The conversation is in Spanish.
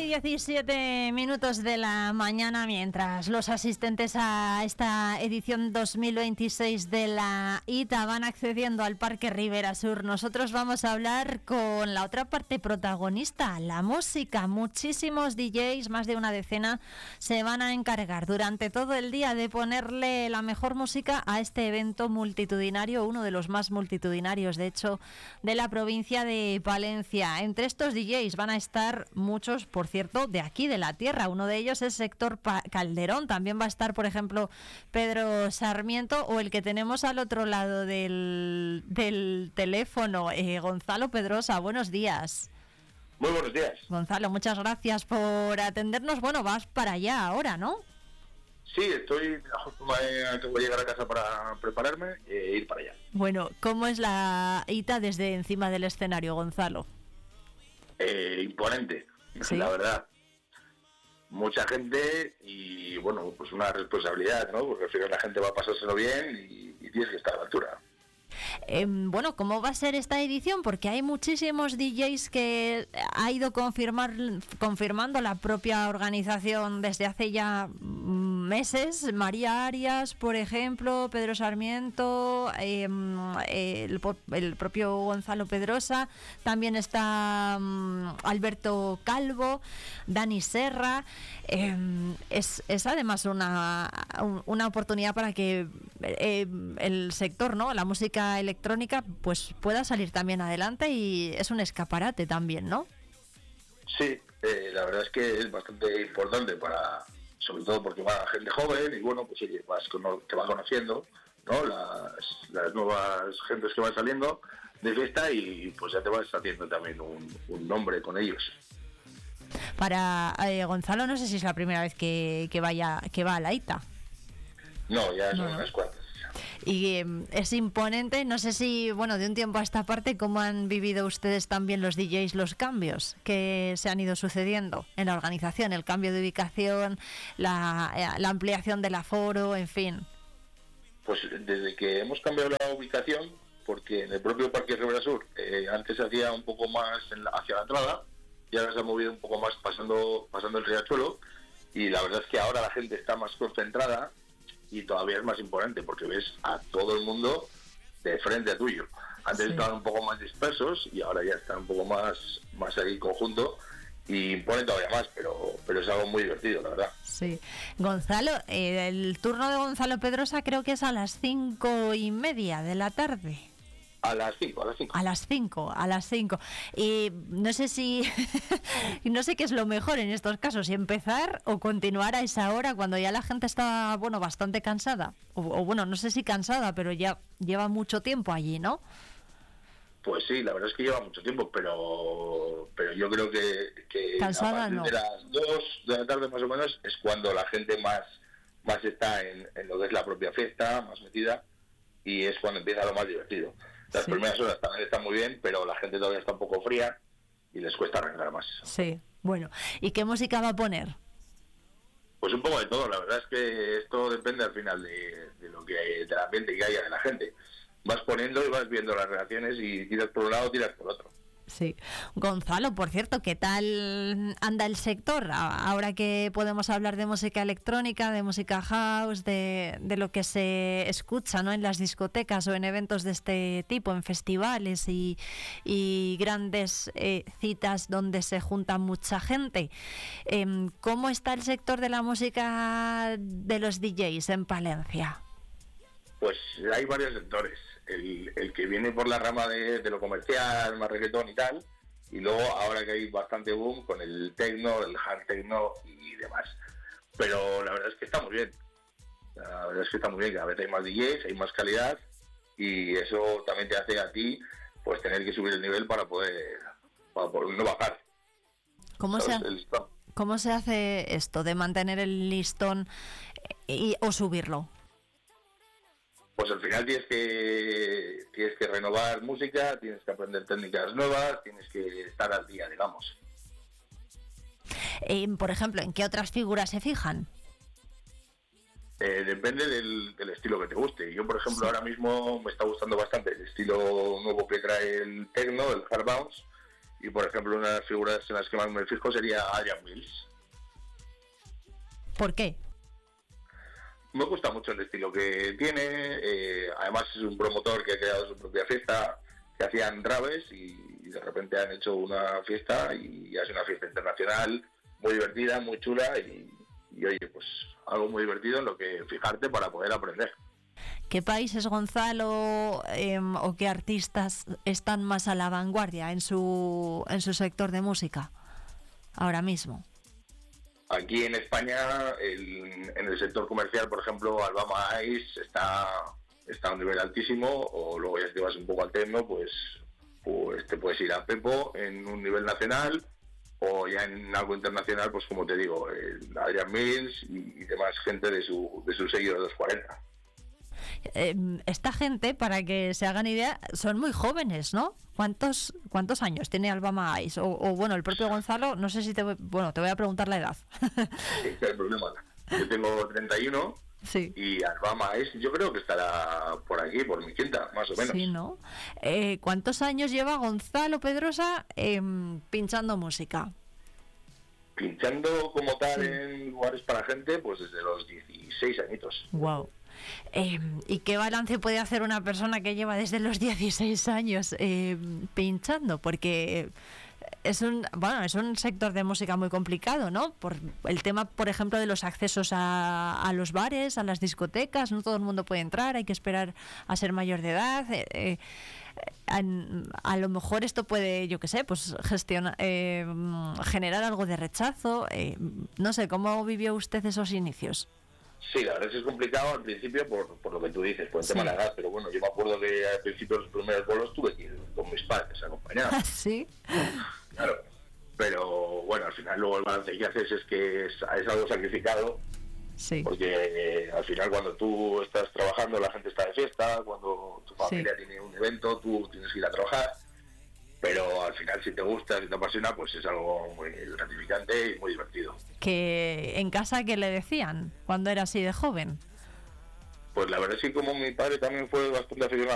17 minutos de la mañana, mientras los asistentes a esta edición 2026 de la ITA van accediendo al Parque Ribera Sur, nosotros vamos a hablar con la otra parte protagonista, la música. Muchísimos DJs, más de una decena, se van a encargar durante todo el día de ponerle la mejor música a este evento multitudinario, uno de los más multitudinarios, de hecho, de la provincia de Palencia. Entre estos DJs van a estar muchos, por cierto, de aquí, de la tierra. Uno de ellos es Héctor Calderón. También va a estar, por ejemplo, Pedro Sarmiento, o el que tenemos al otro lado del teléfono, Gonzalo Pedrosa. Buenos días. Muy buenos días. Gonzalo, muchas gracias por atendernos. Bueno, vas para allá ahora, ¿no? Sí, estoy justo acabo de llegar a casa para prepararme e ir para allá. Bueno, ¿cómo es la ITA desde encima del escenario, Gonzalo? Imponente, ¿Sí? La verdad. Mucha gente y, bueno, pues una responsabilidad, ¿no? Porque al final la gente va a pasárselo bien y tienes que estar a la altura. Bueno, ¿cómo va a ser esta edición? Porque hay muchísimos DJs que ha ido confirmando la propia organización desde hace ya meses. María Arias, por ejemplo, Pedro Sarmiento, el propio Gonzalo Pedrosa, también está Alberto Calvo, Dani Serra. Es además una oportunidad para que el sector, ¿no?, la música electrónica, pues pueda salir también adelante, y es un escaparate también, ¿no? Sí, la verdad es que es bastante importante sobre todo porque va gente joven y, bueno, pues oye, te vas conociendo, ¿no?, las nuevas gentes que van saliendo de fiesta, y pues ya te vas haciendo también un nombre con ellos. Para Gonzalo, no sé si es la primera vez que va a la ITA. No, ya son unas cuantas. Y es imponente. No sé si, bueno, de un tiempo a esta parte, ¿cómo han vivido ustedes también los DJs los cambios que se han ido sucediendo en la organización? El cambio de ubicación, la ampliación del aforo, en fin. Pues desde que hemos cambiado la ubicación, porque en el propio Parque Ribera Sur antes se hacía un poco más hacia la entrada, y ahora se ha movido un poco más pasando el riachuelo, y la verdad es que ahora la gente está más concentrada y todavía es más imponente porque ves a todo el mundo de frente a tuyo. Antes Sí. Estaban un poco más dispersos y ahora ya están un poco más ahí conjunto, y impone todavía más, pero es algo muy divertido, la verdad. Sí. Gonzalo, el turno de Gonzalo Pedrosa creo que es a las 5:30 de la tarde. A las 5. A las 5. Y no sé no sé qué es lo mejor en estos casos, si empezar o continuar a esa hora cuando ya la gente está, bueno, bastante cansada. O bueno, no sé si cansada, pero ya lleva mucho tiempo allí, ¿no? Pues sí, la verdad es que lleva mucho tiempo, pero yo creo que Cansada, a partir no. de las 2 de la tarde más o menos es cuando la gente más está en lo que es la propia fiesta, más metida, y es cuando empieza lo más divertido. Las Sí. primeras horas también están muy bien, pero la gente todavía está un poco fría y les cuesta arrancar más. Sí, bueno. ¿Y qué música va a poner? Pues un poco de todo, la verdad es que esto depende al final de del ambiente que haya de la gente. Vas poniendo y vas viendo las reacciones y tiras por un lado, tiras por otro. Sí. Gonzalo, por cierto, ¿qué tal anda el sector? Ahora que podemos hablar de música electrónica, de música house, de lo que se escucha, ¿no?, en las discotecas o en eventos de este tipo, en festivales y grandes citas donde se junta mucha gente. ¿Cómo está el sector de la música de los DJs en Palencia? Pues hay varios sectores. El que viene por la rama de lo comercial, más reggaetón y tal, y luego ahora que hay bastante boom con el techno, el hard techno y demás. Pero la verdad es que está muy bien. La verdad es que está muy bien, cada vez hay más DJs, hay más calidad, y eso también te hace a ti pues tener que subir el nivel para poder no bajar. ¿Cómo se hace esto de mantener el listón o subirlo? Pues al final tienes que renovar música, tienes que aprender técnicas nuevas, tienes que estar al día, digamos. Por ejemplo, ¿en qué otras figuras se fijan? Depende del estilo que te guste. Yo, por ejemplo, ahora mismo me está gustando bastante el estilo nuevo que trae el techno, el hard bounce, Y por ejemplo, una de las figuras en las que más me fijo sería Adrian Mills. ¿Por qué? Me gusta mucho el estilo que tiene, además es un promotor que ha creado su propia fiesta, que hacían raves y de repente han hecho una fiesta y ha sido una fiesta internacional muy divertida, muy chula y oye, pues algo muy divertido en lo que fijarte para poder aprender. ¿Qué países, Gonzalo, o qué artistas están más a la vanguardia en su sector de música ahora mismo? Aquí en España, en el sector comercial, por ejemplo, Alabama Ice está a un nivel altísimo, o luego ya te vas un poco al techno, pues te puedes ir a Pepo en un nivel nacional, o ya en algo internacional, pues como te digo, Adrian Mills y demás gente de su sello de los 40. Esta gente, para que se hagan idea, son muy jóvenes, ¿no? ¿Cuántos años tiene Alabama Ice? O bueno, el propio Gonzalo, no sé si te voy a preguntar la edad. Sí, ese es el problema. Yo tengo 31 sí. Y Alabama Ice yo creo que estará por aquí, por mi quinta, más o menos. Sí, ¿no? ¿Cuántos años lleva Gonzalo Pedrosa pinchando música? Pinchando como tal en lugares para gente, pues desde los 16 añitos. Wow. ¿Y qué balance puede hacer una persona que lleva desde los 16 años pinchando? Porque es un sector de música muy complicado, ¿no? Por el tema, por ejemplo, de los accesos a los bares, a las discotecas, no todo el mundo puede entrar, hay que esperar a ser mayor de edad. A lo mejor esto puede, yo qué sé, pues generar algo de rechazo. No sé, ¿cómo vivió usted esos inicios? Sí, la verdad es que es complicado al principio por lo que tú dices, por el tema de la edad, pero bueno, yo me acuerdo que al principio de los primeros bolos tuve que ir con mis padres acompañados. ¿Sí? Claro, pero bueno, al final luego el balance que haces es que es algo sacrificado, sí. Porque al final cuando tú estás trabajando la gente está de fiesta, cuando tu familia tiene un evento tú tienes que ir a trabajar, pero al final si te gusta, si te apasiona, pues es algo muy gratificante y muy divertido. ¿Que en casa qué le decían cuando era así de joven? Pues la verdad es que como mi padre también fue bastante aficionado